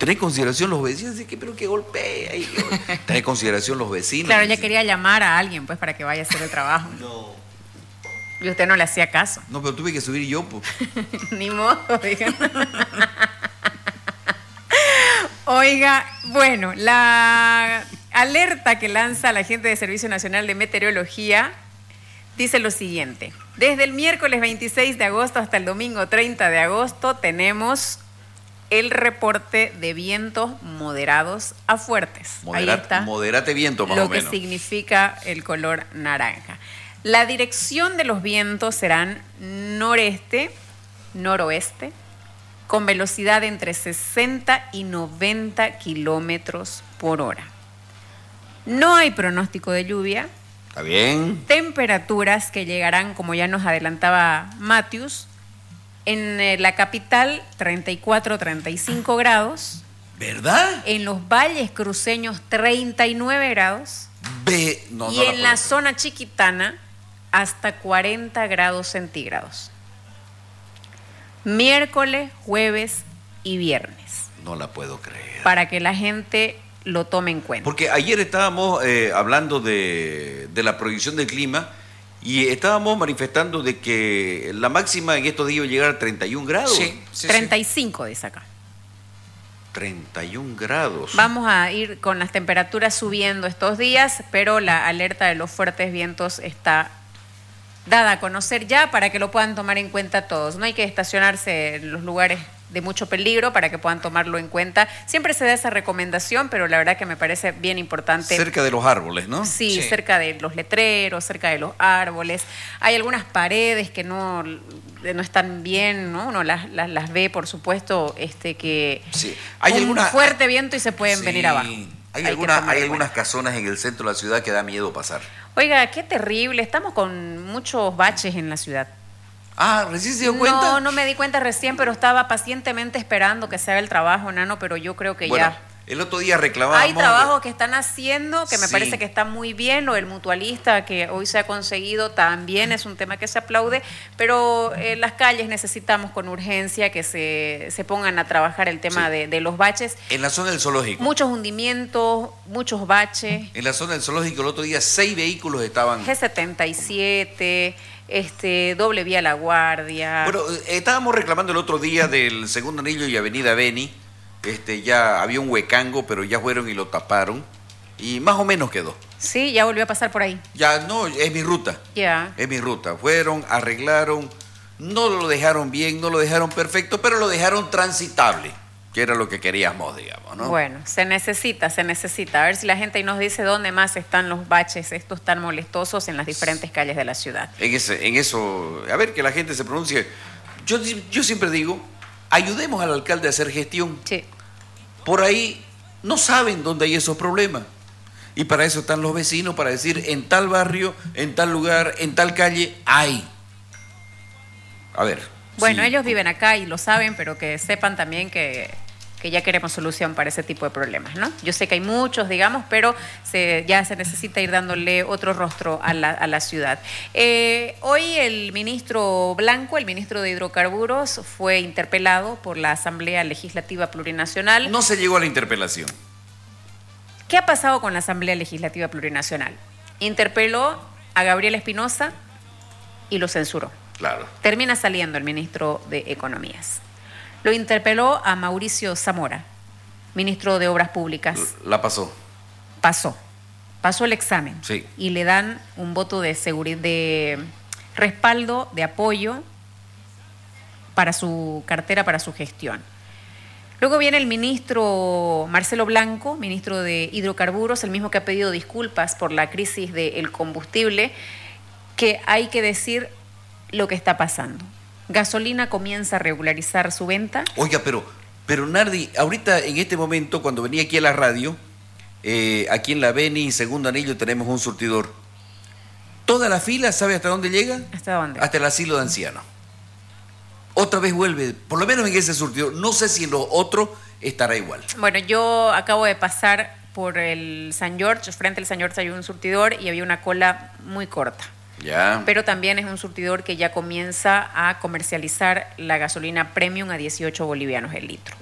tenés consideración los vecinos, así que pero que golpea, tenés consideración los vecinos. Claro, ella quería llamar a alguien pues para que vaya a hacer el trabajo. No. Y usted no le hacía caso. No, pero tuve que subir yo, pues. Ni modo, diga. Oiga, bueno, la alerta que lanza la gente de Servicio Nacional de Meteorología dice lo siguiente. Desde el miércoles 26 de agosto hasta el domingo 30 de agosto tenemos el reporte de vientos moderados a fuertes. Ahí está. Moderate viento, más o menos. Lo que significa el color naranja. La dirección de los vientos serán noreste, noroeste, con velocidad entre 60 y 90 kilómetros por hora. No hay pronóstico de lluvia. Está bien. Temperaturas que llegarán, como ya nos adelantaba Matius, en la capital 34-35 grados. ¿Verdad? En los valles cruceños 39 grados. Y en la zona chiquitana hasta 40 grados centígrados. Miércoles, jueves y viernes. No la puedo creer. Para que la gente lo tome en cuenta. Porque ayer estábamos hablando de la proyección del clima y estábamos manifestando de que la máxima en estos días iba a llegar a 31 grados. Sí, 35 dice acá. 31 grados. Vamos a ir con las temperaturas subiendo estos días, pero la alerta de los fuertes vientos está dada a conocer ya para que lo puedan tomar en cuenta todos. No hay que estacionarse en los lugares de mucho peligro para que puedan tomarlo en cuenta. Siempre se da esa recomendación, pero la verdad que me parece bien importante. Cerca de los árboles, ¿no? Sí, cerca de los letreros, cerca de los árboles. Hay algunas paredes que no están bien, ¿no? Uno las ve, por supuesto, que sí. Hay un fuerte viento y se pueden venir abajo. Hay algunas casonas en el centro de la ciudad que da miedo pasar. Oiga, qué terrible. Estamos con muchos baches en la ciudad. Ah, ¿recién se dio cuenta? No me di cuenta recién, pero estaba pacientemente esperando que se haga el trabajo, Nano, pero yo creo que ya. El otro día reclamábamos. Hay trabajos que están haciendo que me parece que está muy bien, o el mutualista que hoy se ha conseguido también es un tema que se aplaude, pero las calles necesitamos con urgencia que se pongan a trabajar el tema de los baches. En la zona del zoológico. Muchos hundimientos, muchos baches. En la zona del zoológico el otro día 6 vehículos estaban. G77. Doble vía La Guardia. Bueno, estábamos reclamando el otro día del segundo anillo y avenida Beni. Ya había un huecango, pero ya fueron y lo taparon. Y más o menos quedó. Sí, ya volvió a pasar por ahí. Ya, no, es mi ruta. Ya. Es mi ruta. Fueron, arreglaron, no lo dejaron bien, no lo dejaron perfecto, pero lo dejaron transitable, que era lo que queríamos, digamos, ¿no? Bueno, se necesita. A ver si la gente nos dice dónde más están los baches estos tan molestosos en las diferentes calles de la ciudad. En eso, a ver, que la gente se pronuncie. Yo siempre digo, ayudemos al alcalde a hacer gestión. Sí. Por ahí no saben dónde hay esos problemas. Y para eso están los vecinos, para decir, en tal barrio, en tal lugar, en tal calle, hay. A ver. Bueno, ellos viven acá y lo saben, pero que sepan también que ya queremos solución para ese tipo de problemas, ¿no? Yo sé que hay muchos, digamos, pero ya se necesita ir dándole otro rostro a la ciudad. Hoy el ministro Blanco, el ministro de Hidrocarburos, fue interpelado por la Asamblea Legislativa Plurinacional. No se llegó a la interpelación. ¿Qué ha pasado con la Asamblea Legislativa Plurinacional? Interpeló a Gabriel Espinosa y lo censuró. Claro. Termina saliendo el ministro de Economías. Lo interpeló a Mauricio Zamora, ministro de Obras Públicas. La pasó. Pasó el examen. Sí. Y le dan un voto de seguridad, de respaldo, de apoyo para su cartera, para su gestión. Luego viene el ministro Marcelo Blanco, ministro de Hidrocarburos, el mismo que ha pedido disculpas por la crisis del combustible, que hay que decir lo que está pasando. Gasolina comienza a regularizar su venta. Oiga, pero Nardi, ahorita en este momento, cuando venía aquí a la radio, aquí en la Beni, segundo anillo, tenemos un surtidor. Toda la fila, ¿sabe hasta dónde llega? ¿Hasta dónde? Hasta el asilo de ancianos. Otra vez vuelve, por lo menos en ese surtidor. No sé si en los otros estará igual. Bueno, yo acabo de pasar por el San George. Frente al San George hay un surtidor y había una cola muy corta. Ya. Pero también es un surtidor que ya comienza a comercializar la gasolina premium a 18 bolivianos el litro.